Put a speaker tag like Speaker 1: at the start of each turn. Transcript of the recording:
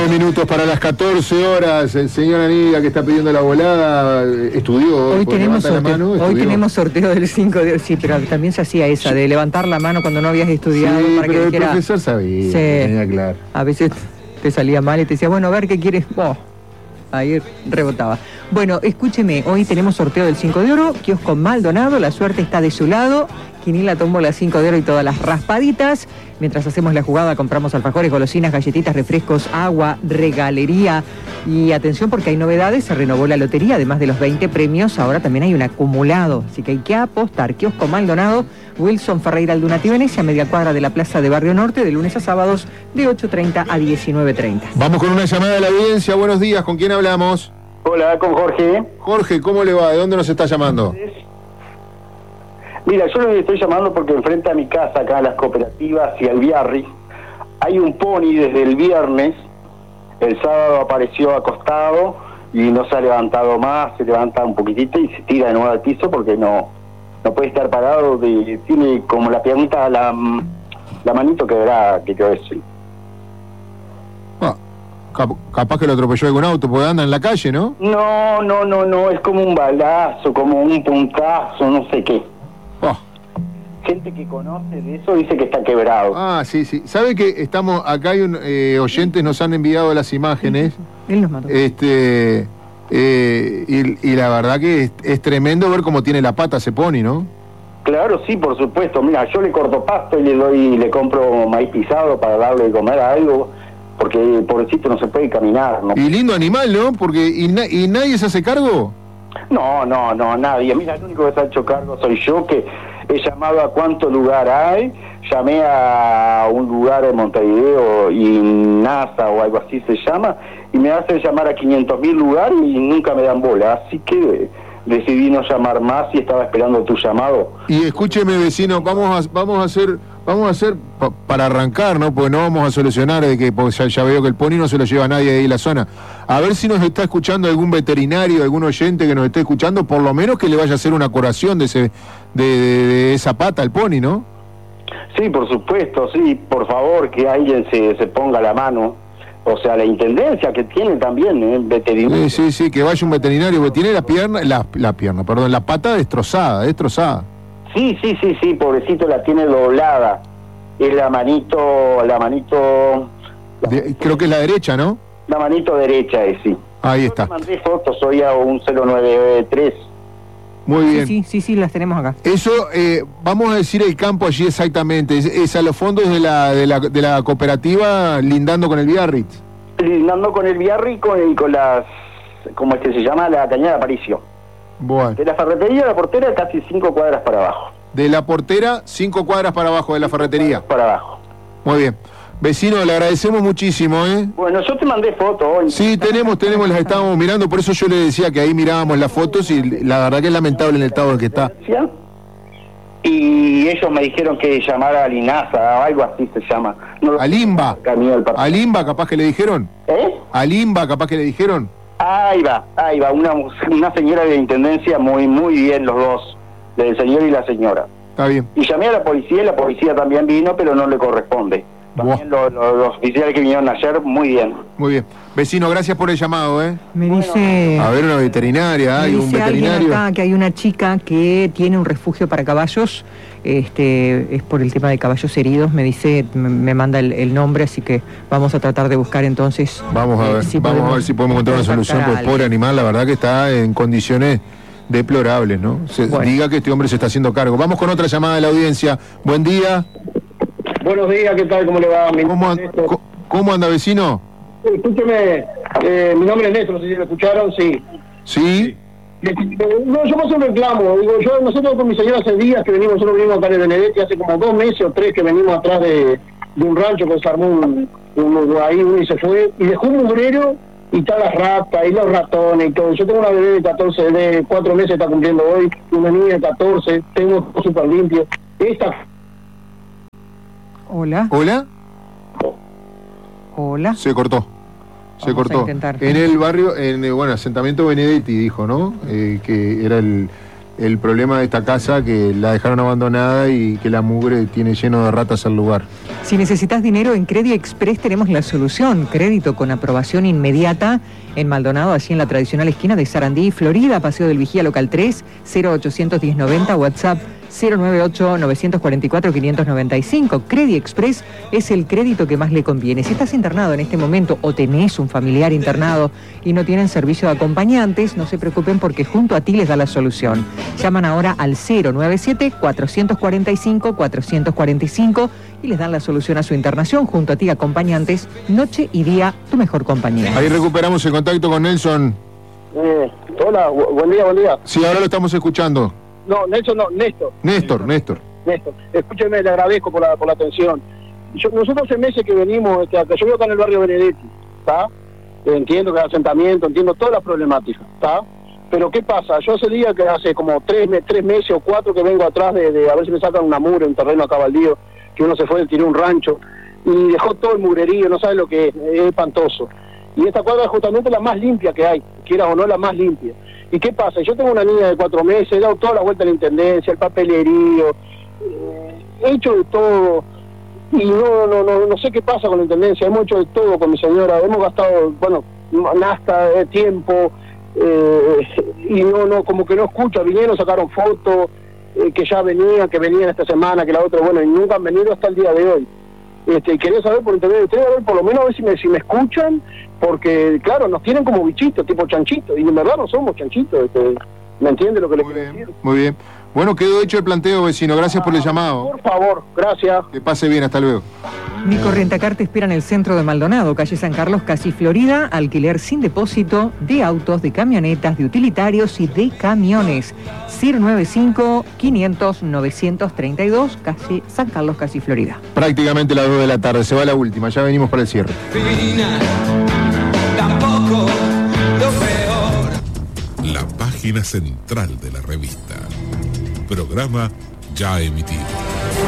Speaker 1: 9 minutos para las 14 horas. El señor Anida, que está pidiendo la volada, estudió.
Speaker 2: Hoy tenemos sorteo del 5 de... Sí, pero también se hacía esa, de levantar la mano cuando no habías estudiado.
Speaker 1: Sí,
Speaker 2: para
Speaker 1: pero
Speaker 2: que
Speaker 1: el
Speaker 2: dijera,
Speaker 1: profesor sabía,
Speaker 2: sí,
Speaker 1: tenía claro.
Speaker 2: A veces te salía mal y te decía, bueno, a ver qué quieres. Oh, ahí rebotaba. Bueno, escúcheme, hoy tenemos sorteo del 5 de oro, kiosco Maldonado, la suerte está de su lado. Quinila tomó las 5 de oro y todas las raspaditas. Mientras hacemos la jugada, compramos alfajores, golosinas, galletitas, refrescos, agua, regalería. Y atención porque hay novedades, se renovó la lotería, además de los 20 premios, ahora también hay un acumulado. Así que hay que apostar. Kiosco Maldonado, Wilson Ferreira Aldunati Venecia, media cuadra de la Plaza de Barrio Norte, de lunes a sábados, de 8:30 a 19:30.
Speaker 1: Vamos con una llamada de la audiencia. Buenos días, ¿con quién hablamos?
Speaker 3: Hola, con Jorge.
Speaker 1: Jorge, ¿cómo le va? ¿De dónde nos está llamando?
Speaker 3: Mira, yo le estoy llamando porque enfrente a mi casa, acá en las cooperativas y al Biarritz, hay un pony desde el viernes. El sábado apareció acostado y no se ha levantado más, se levanta un poquitito y se tira de nuevo al piso porque no puede estar parado, tiene como la piernita, la manito quebrada, que yo decir.
Speaker 1: Capaz que lo atropelló algún auto, porque anda en la calle, ¿no?
Speaker 3: No, es como un balazo, como un puntazo, no sé qué. Gente que conoce de eso dice que está quebrado.
Speaker 1: Sí. ¿Sabe que estamos acá? Hay oyentes nos han enviado las imágenes.
Speaker 2: Él nos mandó.
Speaker 1: Y la verdad que es tremendo ver cómo tiene la pata ese pony, ¿no?
Speaker 3: Claro, sí, por supuesto. Mira, yo le corto pasto y le compro maíz pisado para darle de comer a algo, porque el pobrecito no se puede caminar, ¿no?
Speaker 1: Y lindo animal, ¿no? Porque ¿y nadie se hace cargo?
Speaker 3: No, nadie. Mira, el único que se ha hecho cargo soy yo, que he llamado a cuánto lugar hay. Llamé a un lugar en Montevideo, y NASA o algo así se llama, y me hacen llamar a 500.000 lugares y nunca me dan bola. Así que decidí no llamar más y estaba esperando tu llamado.
Speaker 1: Y escúcheme, vecino, vamos a hacer para arrancar, ¿no? Porque no vamos a solucionar porque ya veo que el pony no se lo lleva a nadie de ahí en la zona. A ver si nos está escuchando algún veterinario, algún oyente que nos esté escuchando, por lo menos que le vaya a hacer una curación de esa pata al pony, ¿no?
Speaker 3: Sí, por supuesto, sí, por favor, que alguien se ponga la mano. O sea, la intendencia que tiene también, veterinario.
Speaker 1: Sí, que vaya un veterinario, porque tiene la pata destrozada.
Speaker 3: Sí, pobrecito, la tiene doblada. Es la manito...
Speaker 1: creo que es la derecha, ¿no?
Speaker 3: La manito derecha, sí.
Speaker 1: Ahí está.
Speaker 3: Yo mandé fotos hoy a un 093.
Speaker 1: Muy bien.
Speaker 2: Sí, las tenemos acá.
Speaker 1: Eso, vamos a decir el campo allí exactamente. Es a los fondos de la cooperativa, lindando con el Biarritz.
Speaker 3: Lindando con el Biarritz y con las... ¿Cómo es que se llama? La Cañada de Aparicio.
Speaker 1: Bueno.
Speaker 3: De la ferretería a la portera, casi 5 cuadras para abajo.
Speaker 1: De la portera, 5 cuadras para abajo de la ferretería.
Speaker 3: Para abajo.
Speaker 1: Muy bien. Vecino, le agradecemos muchísimo, ¿eh?
Speaker 3: Bueno, yo te mandé fotos hoy.
Speaker 1: Sí, tenemos, las estábamos mirando, por eso yo le decía que ahí mirábamos las fotos y la verdad que es lamentable el estado en el que está.
Speaker 3: Y ellos me dijeron que llamara a Linasa, o algo así se llama.
Speaker 1: ¿Alimba? ¿Alimba capaz que le dijeron? ¿Alimba capaz que le dijeron?
Speaker 3: Ahí va, una señora de la intendencia, muy bien los dos, el señor y la señora.
Speaker 1: Está bien.
Speaker 3: Y llamé a la policía y la policía también vino, pero no le corresponde. También los oficiales que vinieron ayer, muy bien.
Speaker 1: Muy bien. Vecino, gracias por el llamado, ¿eh?
Speaker 2: Me dice...
Speaker 1: A ver, una veterinaria, hay un veterinario.
Speaker 2: Acá que hay una chica que tiene un refugio para caballos, es por el tema de caballos heridos, me dice, me manda el nombre, así que vamos a tratar de buscar entonces...
Speaker 1: Vamos a ver si podemos encontrar una solución, porque el pobre animal, la verdad que está en condiciones deplorables, ¿no? Diga que este hombre se está haciendo cargo. Vamos con otra llamada de la audiencia. Buen día.
Speaker 4: Buenos días, ¿qué tal? ¿Cómo le va?
Speaker 1: ¿Cómo anda, vecino?
Speaker 4: Escúcheme, mi nombre es Néstor, no sé si lo escucharon, sí.
Speaker 1: ¿Sí?
Speaker 4: No, yo paso un reclamo, nosotros con mi señora hace días que nosotros venimos acá de Benedetti, hace como 2 meses o 3 que venimos atrás de un rancho que se armó uno y se fue, y dejó un mugrero, y está las ratas, y los ratones, y todo. Yo tengo una bebé de 4 meses, está cumpliendo hoy, una niña de 14, tengo todo súper limpio.
Speaker 2: Hola.
Speaker 1: Se cortó. En el barrio, asentamiento Benedetti, dijo, ¿no? Que era el problema de esta casa, que la dejaron abandonada y que la mugre tiene lleno de ratas el lugar.
Speaker 2: Si necesitas dinero, en Credit Express tenemos la solución. Crédito con aprobación inmediata en Maldonado, allí en la tradicional esquina de Sarandí, Florida, Paseo del Vigía, local 3, 0800 1090, WhatsApp 098-944-595. Credit Express es el crédito que más le conviene. Si estás internado en este momento o tenés un familiar internado y no tienen servicio de acompañantes, no se preocupen porque junto a ti les da la solución. Llaman ahora al 097-445-445 y les dan la solución a su internación. Junto a ti, acompañantes, noche y día, tu mejor compañía.
Speaker 1: Ahí recuperamos el contacto con Nelson.
Speaker 4: Hola, buen día, buen día.
Speaker 1: Sí, ahora lo estamos escuchando.
Speaker 4: No, Nelson no, Néstor.
Speaker 1: Néstor.
Speaker 4: Escúcheme, le agradezco por la atención. Nosotros hace meses que venimos, que yo vivo acá en el barrio Benedetti, ¿está? Entiendo que hay asentamiento, entiendo todas las problemáticas, ¿está? Pero ¿qué pasa? Yo hace días que hace como 3 meses o 4 que vengo atrás de a ver si me sacan una mugre, un terreno acá baldío, que uno se fue, tiró un rancho y dejó todo el mugrerío, no sabe lo que es espantoso. Y esta cuadra es justamente la más limpia que hay, quieras o no, la más limpia. ¿Y qué pasa? Yo tengo una niña de 4 meses, he dado toda la vuelta a la intendencia, el papelerío, he hecho de todo, y no sé qué pasa con la intendencia, hemos hecho de todo con mi señora, hemos gastado, nasta, tiempo, y como que no escucha, vinieron, sacaron fotos, que ya venían esta semana, que la otra, y nunca han venido hasta el día de hoy. Y quería saber por internet de ustedes, a ver, por lo menos a ver si me escuchan, porque claro, nos tienen como bichitos, tipo chanchitos, y en verdad no somos chanchitos, ¿me entiende lo que le quiero decir?
Speaker 1: Muy bien. Bueno, quedó hecho el planteo, vecino, gracias por el llamado.
Speaker 4: Por favor, gracias.
Speaker 1: Que pase bien, hasta luego.
Speaker 2: Nico Rentacar te espera en el centro de Maldonado, calle San Carlos, casi Florida, alquiler sin depósito de autos, de camionetas, de utilitarios y de camiones. CIR 95-500-932, calle San Carlos, casi Florida.
Speaker 1: Prácticamente las 2 de la tarde, se va la última, ya venimos para el cierre.
Speaker 5: Tampoco lo peor. La página central de la revista. Programa ya emitido.